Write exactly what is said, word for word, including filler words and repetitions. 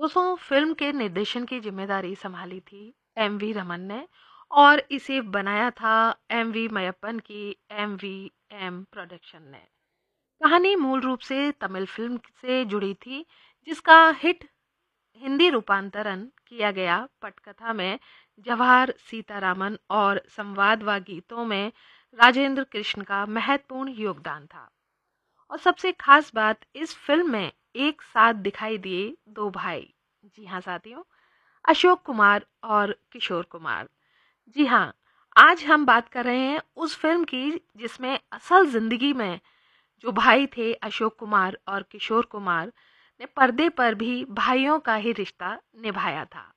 दोस्तों, फिल्म के निर्देशन की जिम्मेदारी संभाली थी एम वी रमन ने और इसे बनाया था एम वी मयप्पन की एम वी एम प्रोडक्शन ने। कहानी मूल रूप से तमिल फिल्म से जुड़ी थी, जिसका हिट हिंदी रूपांतरण किया गया। पटकथा में जवाहर सीतारामन और संवाद व गीतों में राजेंद्र कृष्ण का महत्वपूर्ण योगदान था। और सबसे खास बात, इस फिल्म में एक साथ दिखाई दिए दो भाई। जी हाँ साथियों, अशोक कुमार और किशोर कुमार। जी हाँ, आज हम बात कर रहे हैं उस फिल्म की जिसमें असल जिंदगी में जो भाई थे अशोक कुमार और किशोर कुमार ने पर्दे पर भी भाइयों का ही रिश्ता निभाया था।